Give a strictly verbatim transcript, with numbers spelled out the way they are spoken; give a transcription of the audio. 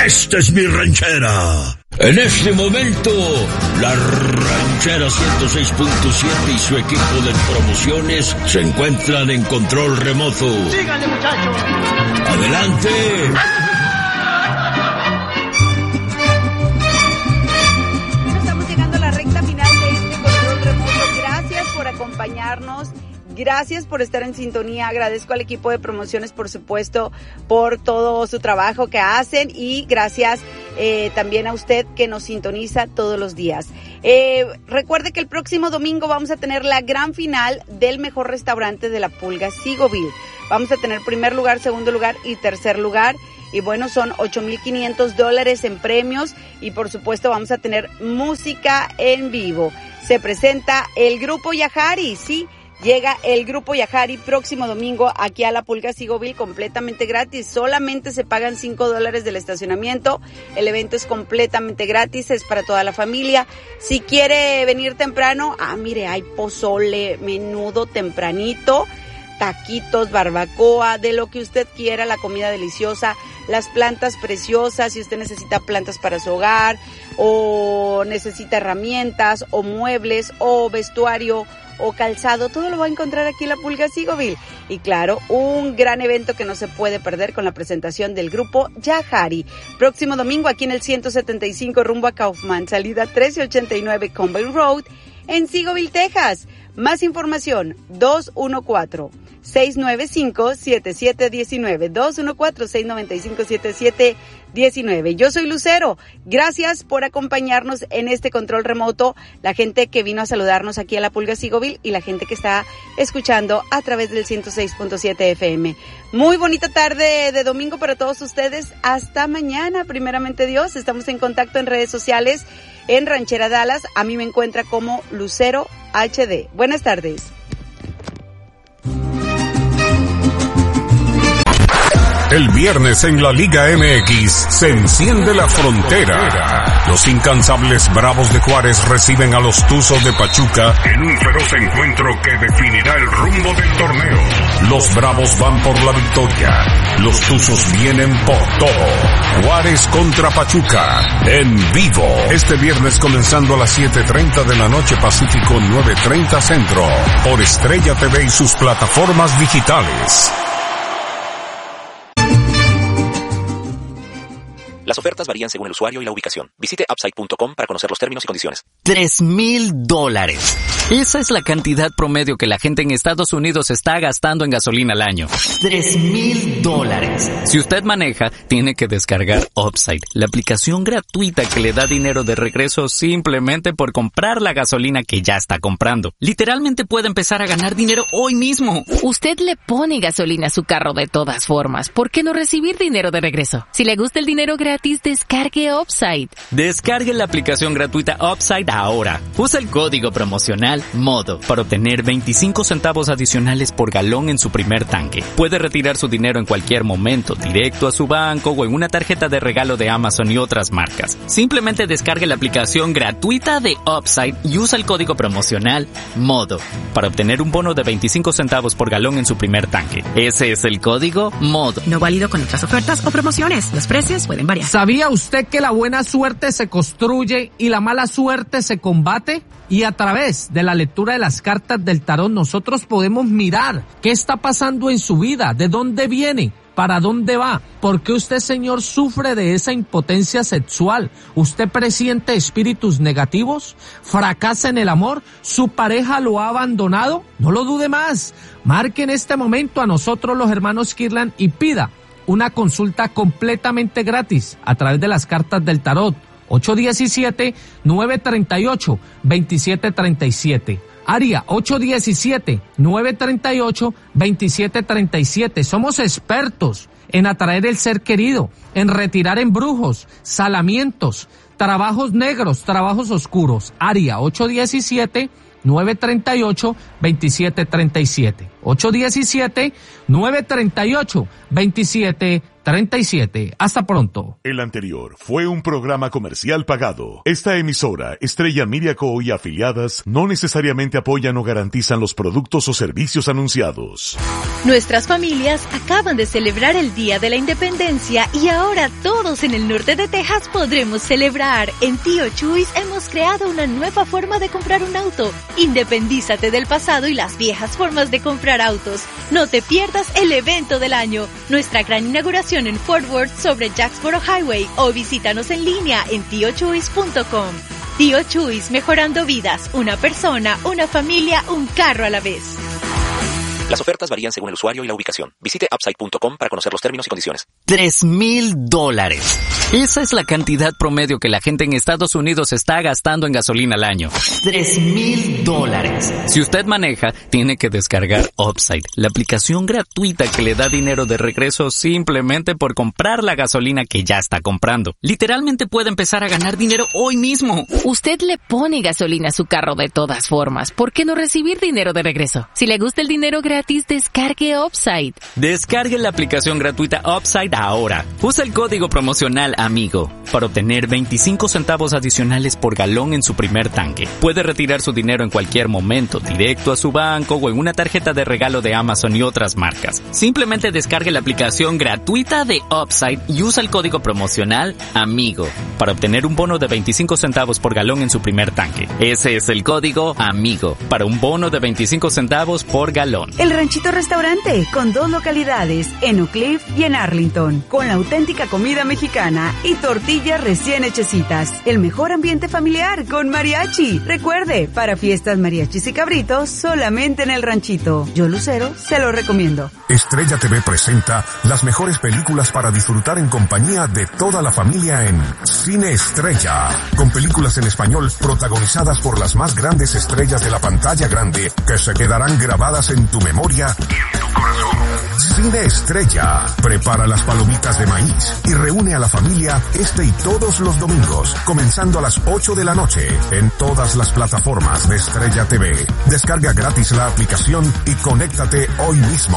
esta es mi ranchera. En este momento, la ranchera ciento seis punto siete y su equipo de promociones se encuentran en control remoto. ¡Síganle, muchachos! ¡Adelante! Estamos llegando a la recta final de este control remoto. Gracias por acompañarnos. Gracias por estar en sintonía. Agradezco al equipo de promociones, por supuesto, por todo su trabajo que hacen, y gracias eh, también a usted que nos sintoniza todos los días. Eh, recuerde que el próximo domingo vamos a tener la gran final del mejor restaurante de la Pulga Seagoville. Vamos a tener primer lugar, segundo lugar y tercer lugar. Y bueno, son ocho mil quinientos dólares en premios, y por supuesto vamos a tener música en vivo. Se presenta el grupo Yajari, sí. Llega el grupo Yajari próximo domingo aquí a la Pulga Seagoville, completamente gratis. Solamente se pagan cinco dólares del estacionamiento. El evento es completamente gratis, es para toda la familia. Si quiere venir temprano, ah, mire, hay pozole, menudo tempranito, taquitos, barbacoa, de lo que usted quiera, la comida deliciosa, las plantas preciosas, si usted necesita plantas para su hogar, o necesita herramientas, o muebles, o vestuario, o calzado, todo lo va a encontrar aquí en la Pulga Seagoville. Y claro, un gran evento que no se puede perder con la presentación del grupo Yajari. Próximo domingo aquí en el ciento setenta y cinco rumbo a Kaufman, salida trece ochenta y nueve Conway Road, en Seagoville, Texas. Más información, dos uno cuatro, seis nueve cinco, siete siete uno nueve, dos uno cuatro, seis nueve cinco, siete siete uno nueve. Yo soy Lucero, gracias por acompañarnos en este control remoto, la gente que vino a saludarnos aquí a la Pulga Seagoville y la gente que está escuchando a través del ciento seis punto siete F M. Muy bonita tarde de domingo para todos ustedes, hasta mañana, primeramente Dios. Estamos en contacto en redes sociales, en Ranchera Dallas, a mí me encuentra como Lucero H D. Buenas tardes. El viernes en la Liga M X se enciende la frontera. Los incansables Bravos de Juárez reciben a los Tuzos de Pachuca en un feroz encuentro que definirá el rumbo del torneo. Los Bravos van por la victoria. Los Tuzos vienen por todo. Juárez contra Pachuca en vivo. Este viernes comenzando a las siete treinta de la noche Pacífico, nueve treinta Centro. Por Estrella T V y sus plataformas digitales. Las ofertas varían según el usuario y la ubicación. Visite upside punto com para conocer los términos y condiciones. Tres mil dólares. Esa es la cantidad promedio que la gente en Estados Unidos está gastando en gasolina al año. Tres mil dólares. Si usted maneja, tiene que descargar Upside, la aplicación gratuita que le da dinero de regreso simplemente por comprar la gasolina que ya está comprando. Literalmente puede empezar a ganar dinero hoy mismo. Usted le pone gasolina a su carro de todas formas. ¿Por qué no recibir dinero de regreso? Si le gusta el dinero gratis, descargue Upside. Descargue la aplicación gratuita Upside ahora. Usa el código promocional MODO para obtener veinticinco centavos adicionales por galón en su primer tanque. Puede retirar su dinero en cualquier momento, directo a su banco o en una tarjeta de regalo de Amazon y otras marcas. Simplemente descargue la aplicación gratuita de Upside y usa el código promocional MODO para obtener un bono de veinticinco centavos por galón en su primer tanque. Ese es el código MODO. No válido con otras ofertas o promociones. Los precios pueden variar. ¿Sabía usted que la buena suerte se construye y la mala suerte se combate? Y a través de la lectura de las cartas del tarot nosotros podemos mirar qué está pasando en su vida, de dónde viene, para dónde va, por qué usted, señor, sufre de esa impotencia sexual. ¿Usted presiente espíritus negativos? ¿Fracasa en el amor? ¿Su pareja lo ha abandonado? No lo dude más. Marque en este momento a nosotros los hermanos Kirlan y pida una consulta completamente gratis a través de las cartas del tarot. ocho uno siete, nueve tres ocho, dos siete tres siete. Área ocho uno siete, nueve tres ocho, dos siete tres siete. Somos expertos en atraer el ser querido, en retirar embrujos, salamientos, trabajos negros, trabajos oscuros. Área ocho uno siete, nueve tres ocho, dos siete tres siete. ocho uno siete, nueve tres ocho, dos siete tres siete. Hasta pronto. El anterior fue un programa comercial pagado. Esta emisora, Estrella Media Co. y afiliadas, no necesariamente apoyan o garantizan los productos o servicios anunciados. Nuestras familias acaban de celebrar el Día de la Independencia y ahora todos en el norte de Texas podremos celebrar. En Tío Chuys hemos creado una nueva forma de comprar un auto. Independízate del pasado y las viejas formas de comprar autos. No te pierdas el evento del año. Nuestra gran inauguración en Fort Worth sobre Jacksboro Highway o visítanos en línea en tío chuys punto com. Tío Chuys, mejorando vidas. Una persona, una familia, un carro a la vez. Las ofertas varían según el usuario y la ubicación. Visite upside punto com para conocer los términos y condiciones. Tres mil dólares. Esa es la cantidad promedio que la gente en Estados Unidos está gastando en gasolina al año. Tres mil dólares. Si usted maneja, tiene que descargar Upside, la aplicación gratuita que le da dinero de regreso simplemente por comprar la gasolina que ya está comprando. Literalmente puede empezar a ganar dinero hoy mismo. Usted le pone gasolina a su carro de todas formas. ¿Por qué no recibir dinero de regreso? Si le gusta el dinero gratis, descargue Upside. Descargue la aplicación gratuita Upside ahora. Usa el código promocional AMIGO para obtener veinticinco centavos adicionales por galón en su primer tanque. Puede retirar su dinero en cualquier momento, directo a su banco o en una tarjeta de regalo de Amazon y otras marcas. Simplemente descargue la aplicación gratuita de Upside y usa el código promocional AMIGO para obtener un bono de veinticinco centavos por galón en su primer tanque. Ese es el código AMIGO para un bono de veinticinco centavos por galón. El Ranchito Restaurante, con dos localidades, en Oak Cliff y en Arlington, con la auténtica comida mexicana y tortillas recién hechecitas. El mejor ambiente familiar con mariachi. Recuerde, para fiestas, mariachis y cabritos, solamente en el Ranchito. Yo, Lucero, se lo recomiendo. Estrella T V presenta las mejores películas para disfrutar en compañía de toda la familia en Cine Estrella, con películas en español protagonizadas por las más grandes estrellas de la pantalla grande que se quedarán grabadas en tu memoria y en tu corazón. Cine Estrella. Prepara las palomitas de maíz y reúne a la familia este y todos los domingos, comenzando a las ocho de la noche en todas las plataformas de Estrella T V. Descarga gratis la aplicación y conéctate hoy mismo.